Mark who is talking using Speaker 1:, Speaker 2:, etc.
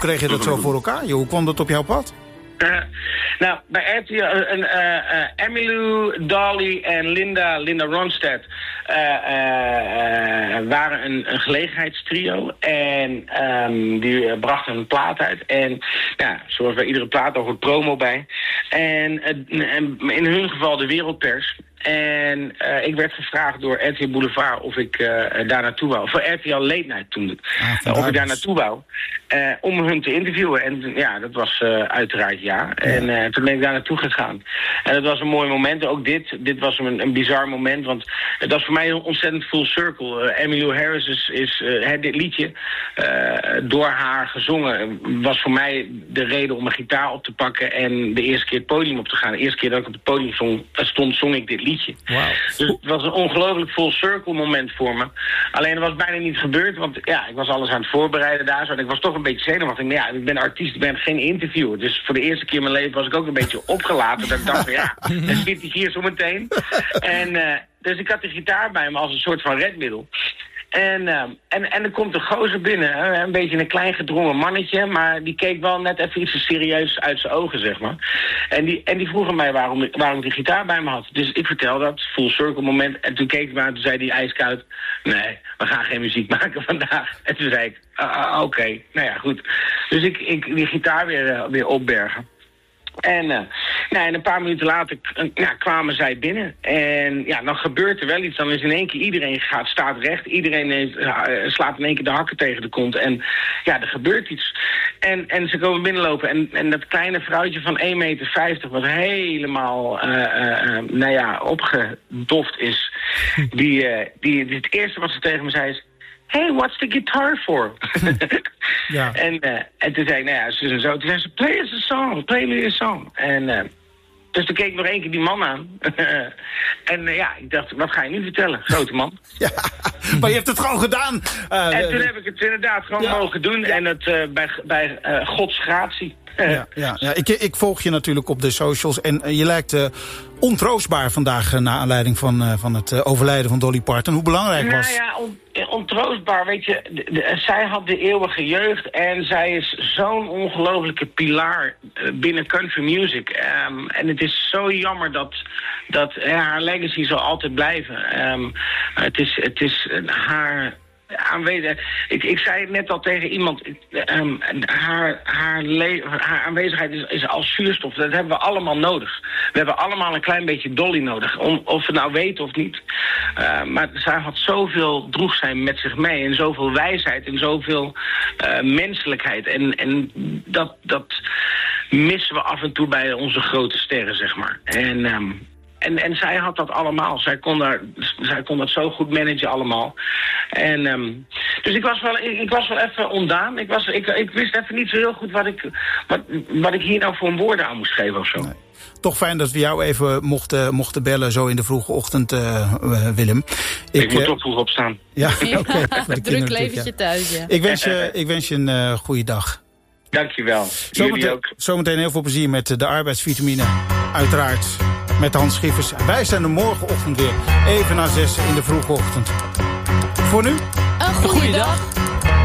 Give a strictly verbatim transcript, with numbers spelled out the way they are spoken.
Speaker 1: kreeg je dat zo voor elkaar? Joh? Hoe kwam dat op jouw pad?
Speaker 2: Uh, nou, bij R T L, uh, uh, uh, Emmylou, Dolly en Linda, Linda Ronstadt uh, uh, uh, waren een, een gelegenheidstrio. En um, die uh, brachten een plaat uit. En ja, zoals bij iedere plaat ook een promo bij. En uh, in hun geval de wereldpers. En uh, ik werd gevraagd door R T L Boulevard of ik uh, daar naartoe wou. Voor R T L Late Night toen. Ah, uh, of ik daar naartoe wou. Uh, om hun te interviewen. En ja, dat was uh, uiteraard ja. ja. En uh, toen ben ik daar naartoe gegaan. En dat was een mooi moment. Ook dit. Dit was een, een bizar moment. Want uh, dat is voor mij een ontzettend full circle. Uh, Emmylou Harris is, is uh, dit liedje uh, door haar gezongen. Was voor mij de reden om mijn gitaar op te pakken. En de eerste keer het podium op te gaan. De eerste keer dat ik op het podium zong, stond, zong ik dit liedje. Wow. Dus het was een ongelooflijk full circle moment voor me. Alleen dat was bijna niet gebeurd, want ja, ik was alles aan het voorbereiden daar zo. En ik was toch een beetje zenuwachtig. Maar ja, ik ben artiest, ik ben geen interviewer. Dus voor de eerste keer in mijn leven was ik ook een beetje opgelaten. Dat ik dacht van ja, dan zit ik hier zo meteen. En uh, dus ik had de gitaar bij me als een soort van redmiddel. En, uh, en, en er komt een gozer binnen, hè? Een beetje een klein gedrongen mannetje, maar die keek wel net even iets te serieus uit zijn ogen, zeg maar. En die, en die vroeg aan mij waarom, waarom ik die gitaar bij me had. Dus ik vertelde dat, full circle moment, en toen keek hij me aan en toen zei hij ijskoud, nee, we gaan geen muziek maken vandaag. En toen zei ik, uh, oké, okay. Nou ja, goed. Dus ik, ik die gitaar weer, uh, weer opbergen. En, uh, nou, en een paar minuten later uh, ja, kwamen zij binnen. En ja, dan gebeurt er wel iets. Dan is in één keer iedereen gaat, staat recht. Iedereen heeft, uh, slaat in één keer de hakken tegen de kont. En ja, er gebeurt iets. En, en ze komen binnenlopen. En, en dat kleine vrouwtje van één meter vijftig... wat helemaal uh, uh, nou ja, opgedoft is. Die, uh, die, die, het eerste wat ze tegen me zei is... Hey, what's the guitar for? Ja. En, uh, en toen zei ik, nou ja, zo en zo. Toen zei ze, play us a song, play me a song. En uh, dus toen keek ik nog één keer die man aan. en uh, ja, ik dacht, wat ga je nu vertellen, grote man?
Speaker 1: Ja, maar je hebt het gewoon gedaan.
Speaker 2: Uh, en toen heb ik het inderdaad gewoon ja. mogen doen. Ja. En het uh, bij, bij uh, Gods gratie.
Speaker 1: Ja, ja, ja. Ik, ik volg je natuurlijk op de socials. En uh, je lijkt uh, ontroostbaar vandaag... Uh, naar aanleiding van, uh, van het uh, overlijden van Dolly Parton. Hoe belangrijk
Speaker 2: nou,
Speaker 1: was...
Speaker 2: Ja, on, ontroostbaar, weet je. De, de, zij had de eeuwige jeugd... en zij is zo'n ongelofelijke pilaar uh, binnen country music. Um, en het is zo jammer dat, dat uh, haar legacy zal altijd blijven. Um, het is, het is uh, haar... aanwezig. Ik, ik zei het net al tegen iemand. Um, haar, haar, le- haar aanwezigheid is, is als zuurstof. Dat hebben we allemaal nodig. We hebben allemaal een klein beetje Dolly nodig. Om, of we nou weten of niet. Uh, maar zij had zoveel droegzijn met zich mee. En zoveel wijsheid. En zoveel uh, menselijkheid. En, en dat, dat missen we af en toe bij onze grote sterren, zeg maar. En... Um, En, en zij had dat allemaal. Zij kon, daar, zij kon dat zo goed managen allemaal. En, um, dus ik was wel, ik, ik was wel even ondaan. Ik, was, ik, ik wist even niet zo heel goed wat ik, wat, wat ik hier nou voor woorden aan moest geven of zo. Nee.
Speaker 1: Toch fijn dat we jou even mochten, mochten bellen zo in de vroege ochtend, uh, uh, Willem.
Speaker 2: Ik, ik moet uh, toch vroeg opstaan.
Speaker 1: Ja, oké. Okay,
Speaker 3: druk leventje ja. thuis, ja.
Speaker 1: Ik wens je, ik wens je een uh, goede dag.
Speaker 2: Dankjewel.
Speaker 1: Zometeen, ook. Zometeen heel veel plezier met de arbeidsvitamine. Uiteraard met Hans Schiffers. Wij zijn er morgenochtend weer. Even na zes in de vroege ochtend. Voor nu?
Speaker 3: Een goede dag.